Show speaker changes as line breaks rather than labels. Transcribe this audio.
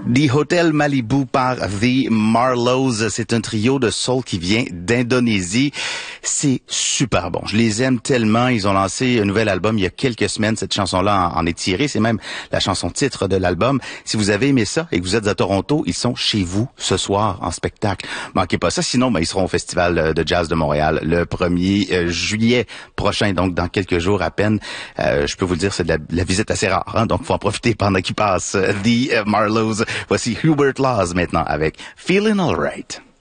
The Hotel Malibu par The Marlows. C'est un trio de soul qui vient d'Indonésie. C'est super bon. Je les aime tellement. Ils ont lancé un nouvel album il y a quelques semaines. Cette chanson-là en est tirée. C'est même la chanson titre de l'album. Si vous avez aimé ça et que vous êtes à Toronto, ils sont chez vous ce soir en spectacle. Manquez pas ça. Sinon, ils seront au Festival de Jazz de Montréal le 1er juillet prochain. Donc, dans quelques jours à peine. Je peux vous le dire, c'est de la visite assez rare. Hein? Donc, faut en profiter pendant qu'il passe. The Marlows. Voici Hubert Laws maintenant avec Feeling Alright.